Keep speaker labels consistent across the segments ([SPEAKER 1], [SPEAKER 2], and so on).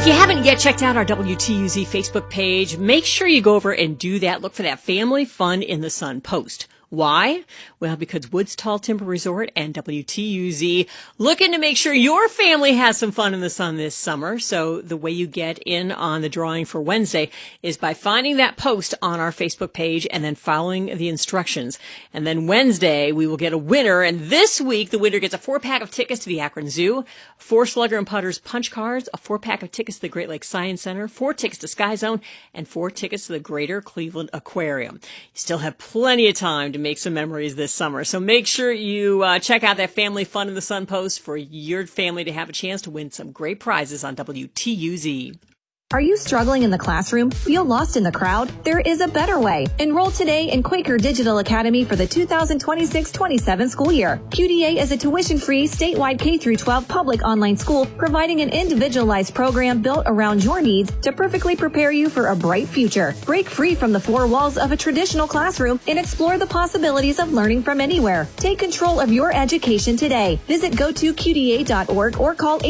[SPEAKER 1] you haven't yet checked out our WTUZ Facebook page, make sure you go over and do that. Look for that Family Fun in the Sun post. Why? Well, because Woods Tall Timber Resort and WTUZ looking to make sure your family has some fun in the sun this summer. So the way you get in on the drawing for Wednesday is by finding that post on our Facebook page and then following the instructions. And then Wednesday, we will get a winner. And this week, the winner gets a 4-pack of tickets to the Akron Zoo, 4 Slugger and Putters punch cards, a 4-pack of tickets to the Great Lakes Science Center, 4 tickets to Sky Zone, and 4 tickets to the Greater Cleveland Aquarium. You still have plenty of time to make some memories this summer. So make sure you check out that Family Fun in the Sun post for your family to have a chance to win some great prizes on WTUZ.
[SPEAKER 2] Are you struggling in the classroom? Feel lost in the crowd? There is a better way. Enroll today in Quaker Digital Academy for the 2026-27 school year. QDA is a tuition-free statewide K-12 public online school providing an individualized program built around your needs to perfectly prepare you for a bright future. Break free from the 4 walls of a traditional classroom and explore the possibilities of learning from anywhere. Take control of your education today. Visit gotoqda.org or call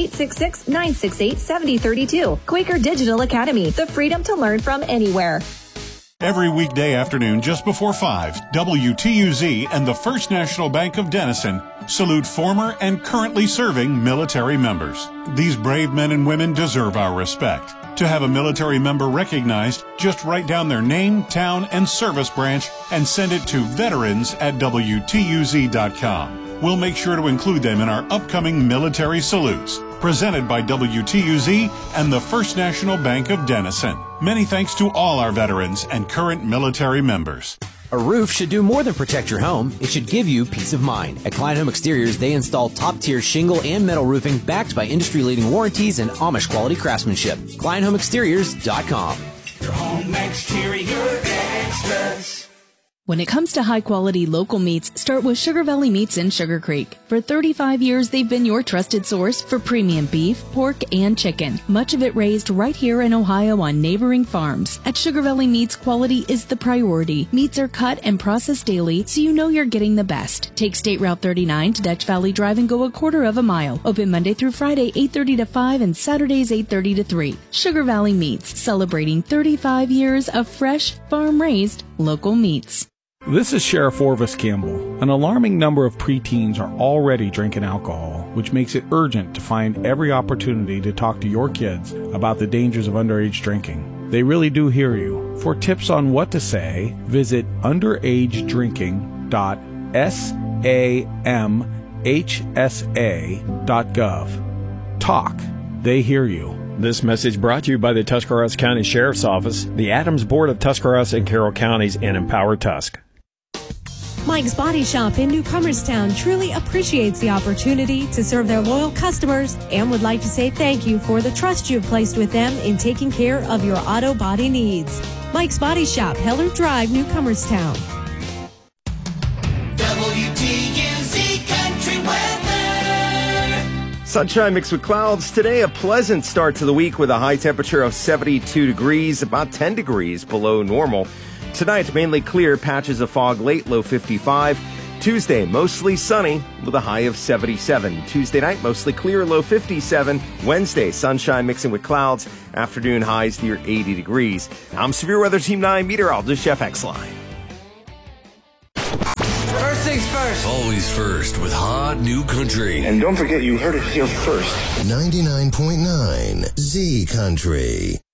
[SPEAKER 2] 866-968-7032. Quaker Digital Academy, the freedom to learn from anywhere.
[SPEAKER 3] Every weekday afternoon just before 5, WTUZ and the First National Bank of Denison salute former and currently serving military members. These brave men and women deserve our respect. To have a military member recognized, just write down their name, town, and service branch and send it to veterans@WTUZ.com. We'll make sure to include them in our upcoming military salutes. Presented by WTUZ and the First National Bank of Denison. Many thanks to all our veterans and current military members.
[SPEAKER 4] A roof should do more than protect your home. It should give you peace of mind. At Klein Home Exteriors, they install top-tier shingle and metal roofing backed by industry-leading warranties and Amish-quality craftsmanship. KleinHomeExteriors.com.
[SPEAKER 5] Your home exterior extras.
[SPEAKER 6] When it comes to high-quality local meats, start with Sugar Valley Meats in Sugar Creek. For 35 years, they've been your trusted source for premium beef, pork, and chicken. Much of it raised right here in Ohio on neighboring farms. At Sugar Valley Meats, quality is the priority. Meats are cut and processed daily, so you know you're getting the best. Take State Route 39 to Dutch Valley Drive and go a quarter of a mile. Open Monday through Friday, 8:30 to 5 and Saturdays, 8:30 to 3. Sugar Valley Meats, celebrating 35 years of fresh, farm-raised, local meats.
[SPEAKER 7] This is Sheriff Orvis Campbell. An alarming number of preteens are already drinking alcohol, which makes it urgent to find every opportunity to talk to your kids about the dangers of underage drinking. They really do hear you. For tips on what to say, visit underagedrinking.samhsa.gov. Talk. They hear you.
[SPEAKER 8] This message brought to you by the Tuscarawas County Sheriff's Office, the Adams Board of Tuscarawas and Carroll Counties, and Empower Tusk.
[SPEAKER 9] Mike's Body Shop in Newcomerstown truly appreciates the opportunity to serve their loyal customers and would like to say thank you for the trust you've placed with them in taking care of your auto body needs. Mike's Body Shop, Heller Drive, Newcomerstown.
[SPEAKER 5] WTUZ Country Weather.
[SPEAKER 10] Sunshine mixed with clouds. Today, a pleasant start to the week with a high temperature of 72 degrees, about 10 degrees below normal. Tonight, mainly clear, patches of fog late, low 55. Tuesday, mostly sunny with a high of 77. Tuesday night, mostly clear, low 57. Wednesday, sunshine mixing with clouds, afternoon highs near 80 degrees. I'm Severe Weather Team 9 meteorologist Jeff Exline.
[SPEAKER 5] First things first.
[SPEAKER 11] Always first with hot new country.
[SPEAKER 12] And don't forget, you heard it here first.
[SPEAKER 11] 99.9 Z Country.